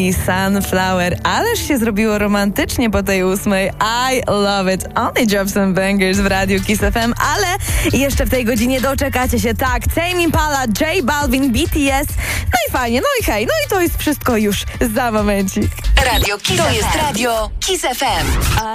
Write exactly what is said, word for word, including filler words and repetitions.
i Sunflower. Ależ się zrobiło romantycznie po tej ósmej. I love it. Only Drops and Bangers w Radiu Kiss F M, ale jeszcze w tej godzinie doczekacie się, tak, Tame Impala, J Balvin, B T S. No i fajnie, no i hej, no i to jest wszystko już za momencik. Radio Kiss to jest Radio Kiss F M.